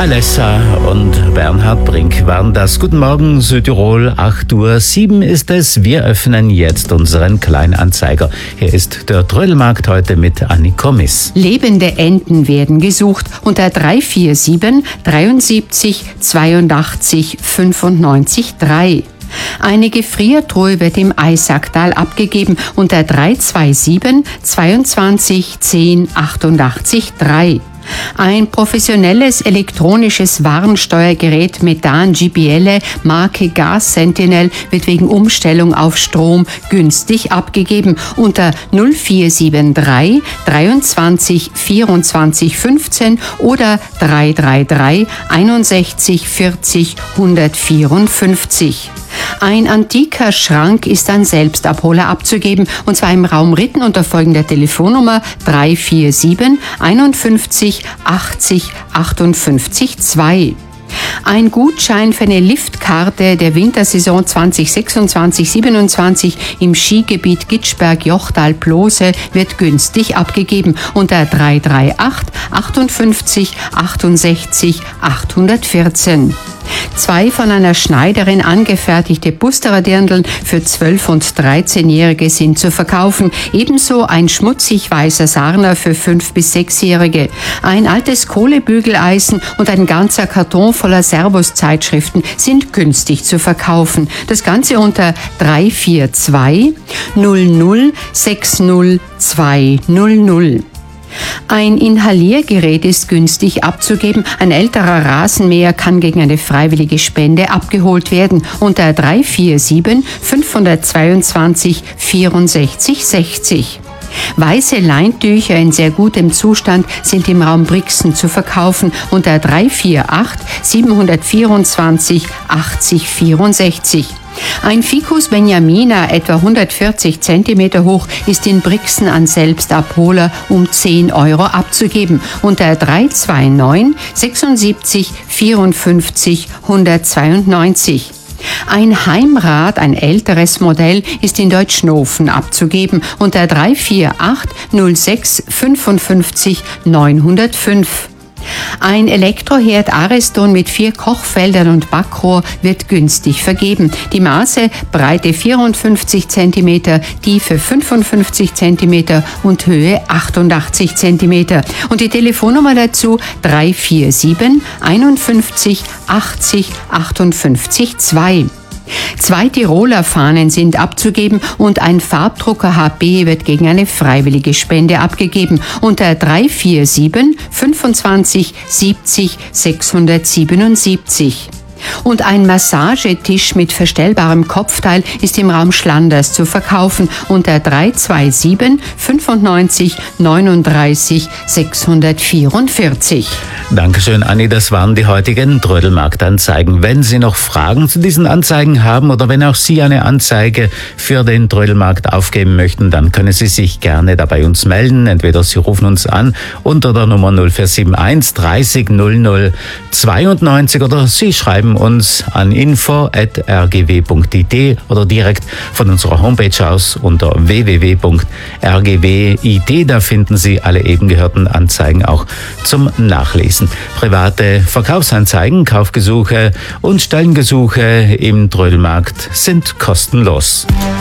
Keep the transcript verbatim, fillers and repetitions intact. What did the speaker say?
Alessa und Bernhard Brink waren das. Guten Morgen Südtirol, acht Uhr sieben ist es. Wir öffnen jetzt unseren Kleinanzeiger. Hier ist der Trödelmarkt heute mit Anni Komis. Lebende Enten werden gesucht unter drei vier sieben, dreiundsiebzig, zweiundachtzig, fünfundneunzig, drei. Eine Gefriertruhe wird im Eisacktal abgegeben unter drei zwei sieben, zweiundzwanzig, zehn, achtundachtzig, drei. Ein professionelles elektronisches Warnsteuergerät Methan G P L Marke Gas Sentinel wird wegen Umstellung auf Strom günstig abgegeben unter null vier sieben drei, dreiundzwanzig, vierundzwanzig, fünfzehn oder drei drei drei, einundsechzig, vierzig, hundertvierundfünfzig. Ein antiker Schrank ist an Selbstabholer abzugeben, und zwar im Raum Ritten unter folgender Telefonnummer drei vier sieben, einundfünfzig, achtzig, achtundfünfzig, zwei. Ein Gutschein für eine Liftkarte der Wintersaison zwanzig sechsundzwanzig siebenundzwanzig im Skigebiet Gitschberg-Jochtal-Plose wird günstig abgegeben unter drei drei acht, achtundfünfzig, achtundsechzig, achthundertvierzehn. Zwei von einer Schneiderin angefertigte Busterdirndln für zwölf- und dreizehnjährige sind zu verkaufen. Ebenso ein schmutzig weißer Sarner für fünf- bis sechsjährige. Ein altes Kohlebügeleisen und ein ganzer Karton voller Servus-Zeitschriften sind günstig zu verkaufen. Das Ganze unter drei vier zwei, null null, sechs null, zwei null null. Ein Inhaliergerät ist günstig abzugeben. Ein älterer Rasenmäher kann gegen eine freiwillige Spende abgeholt werden unter drei vier sieben, fünfhundertzweiundzwanzig, vierundsechzig, sechzig. Weiße Leintücher in sehr gutem Zustand sind im Raum Brixen zu verkaufen unter drei vier acht, siebenhundertvierundzwanzig, achtzig, vierundsechzig. Ein Ficus Benjamina, etwa hundertvierzig Zentimeter hoch, ist in Brixen an Selbstabholer um zehn Euro abzugeben unter drei zwei neun, sechsundsiebzig, vierundfünfzig, hundertzweiundneunzig. Ein Heimrad, ein älteres Modell, ist in Deutschnofen abzugeben unter drei vier acht, null sechs, fünfundfünfzig, neunhundertfünf. Ein Elektroherd Ariston mit vier Kochfeldern und Backrohr wird günstig vergeben. Die Maße: Breite vierundfünfzig Zentimeter, Tiefe fünfundfünfzig Zentimeter und Höhe achtundachtzig Zentimeter. Und die Telefonnummer dazu drei vier sieben, einundfünfzig, achtzig, achtundfünfzig, zwei. Zwei Tiroler Fahnen sind abzugeben und ein Farbdrucker H P wird gegen eine freiwillige Spende abgegeben unter drei vier sieben, fünfundzwanzig, siebzig, sechshundertsiebenundsiebzig. Und ein Massagetisch mit verstellbarem Kopfteil ist im Raum Schlanders zu verkaufen unter drei zwei sieben, fünfundneunzig, neununddreißig, sechshundertvierundvierzig. Dankeschön, Anni. Das waren die heutigen Trödelmarktanzeigen. Wenn Sie noch Fragen zu diesen Anzeigen haben oder wenn auch Sie eine Anzeige für den Trödelmarkt aufgeben möchten, dann können Sie sich gerne da bei uns melden. Entweder Sie rufen uns an unter der Nummer null vier sieben eins, dreißig, null null, zweiundneunzig oder Sie schreiben uns an info at r g w punkt i d oder direkt von unserer Homepage aus unter w w w punkt r g w punkt i d. Da finden Sie alle eben gehörten Anzeigen auch zum Nachlesen. Private Verkaufsanzeigen, Kaufgesuche und Stellengesuche im Trödelmarkt sind kostenlos.